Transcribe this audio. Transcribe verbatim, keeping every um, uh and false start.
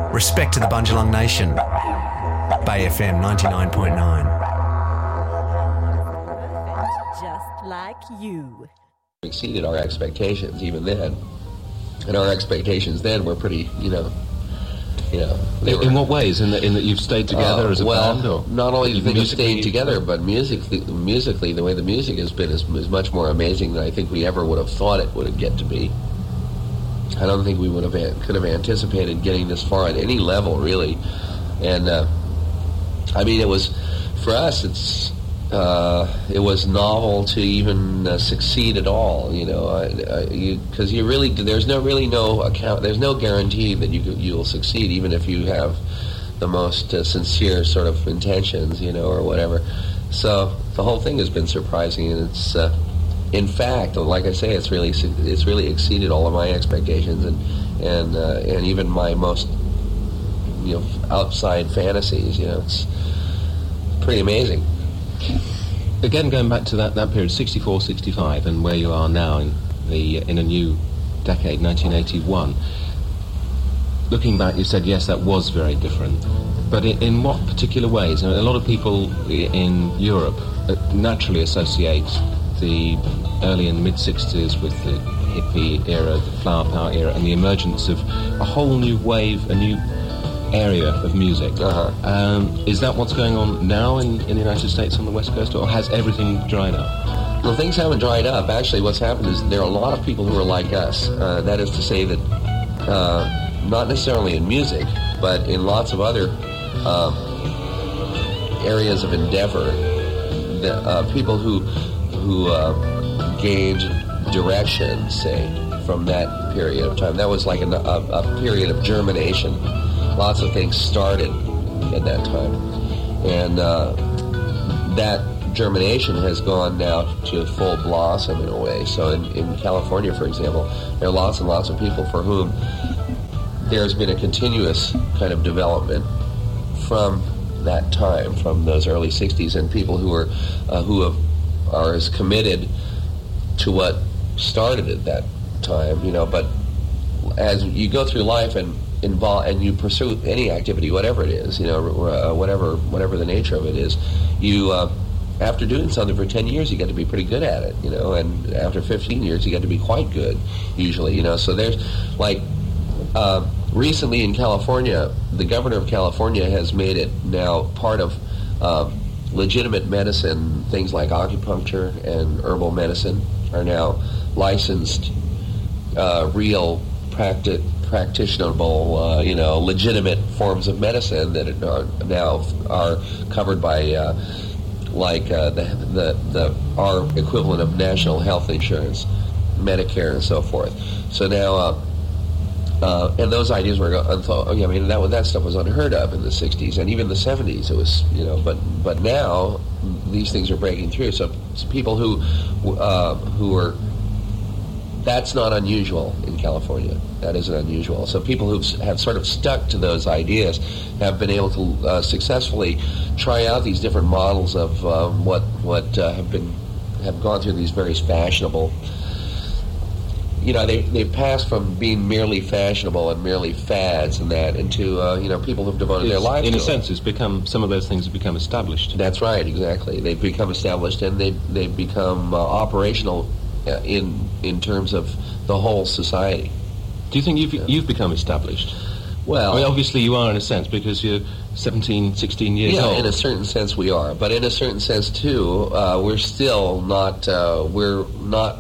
Respect to the Bundjalung Nation. Bay F M ninety-nine point nine. Just like you. Exceeded our expectations even then. And our expectations then were pretty, you know, you know. In, were, in what ways? In, the, in that you've stayed together uh, as a well, band? Or not only the thing of musically- staying together, but musically, musically, the way the music has been is, is much more amazing than I think we ever would have thought it would get to be. I don't think we would have an- could have anticipated getting this far at any level, really. And uh, I mean, it was for us. It's uh, it was novel to even uh, succeed at all. You know, because you, 'cause you really there's no really no account. There's no guarantee that you you'll succeed, even if you have the most uh, sincere sort of intentions, you know, or whatever. So the whole thing has been surprising, and it's. Uh, In fact, like I say, it's really it's really exceeded all of my expectations and and uh, and even my most you know outside fantasies. You know, it's pretty amazing. Again, going back to that, that period, sixty-four, sixty-five, and where you are now in the in a new decade, nineteen eighty-one. Looking back, you said yes, that was very different. But in, in what particular ways? A lot of people in Europe naturally associate the early and mid-sixties with the hippie era, the flower power era, and the emergence of a whole new wave, a new area of music. Uh-huh. Um, is that what's going on now in, in the United States on the West Coast, or has everything dried up? Well, things haven't dried up. Actually, what's happened is there are a lot of people who are like us. Uh, that is to say that uh, not necessarily in music, but in lots of other uh, areas of endeavor, the, uh, people who who uh, gained direction, say, from that period of time. That was like a, a, a period of germination. Lots of things started at that time. And uh, that germination has gone now to full blossom in a way. So in, in California, for example, there are lots and lots of people for whom there's been a continuous kind of development from that time, from those early sixties, and people who are uh, who have are as committed to what started at that time, you know. But as you go through life and involve and you pursue any activity, whatever it is, you know, uh, whatever whatever the nature of it is, you uh, after doing something for ten years, you get to be pretty good at it, you know. And after fifteen years, you get to be quite good, usually, you know. So there's like uh, recently in California, the governor of California has made it now part of. Uh, legitimate medicine. Things like acupuncture and herbal medicine are now licensed, uh, real practi- practitionable, uh, you know, legitimate forms of medicine that are now are covered by, uh, like uh, the, the the our equivalent of national health insurance, Medicare, and so forth. So now. Uh, Uh, and those ideas were, unthought, I mean, that that stuff was unheard of in the sixties and even the seventies. It was, you know, but but now these things are breaking through. So people who uh, who are, that's not unusual in California. That isn't unusual. So people who have sort of stuck to those ideas have been able to uh, successfully try out these different models of uh, what what uh, have been have gone through these very fashionable. You know, they they passed from being merely fashionable and merely fads and that into uh, you know people who've devoted It's, their lives in to a sense, it's become some of those things have become established. That's right, exactly. They've become established and they they've become uh, operational uh, in in terms of the whole society. Do you think you've Yeah. you've become established? Well, I mean, obviously you are in a sense because you're seventeen, sixteen years yeah, old. in a certain sense we are, but in a certain sense too, uh, we're still not uh, we're not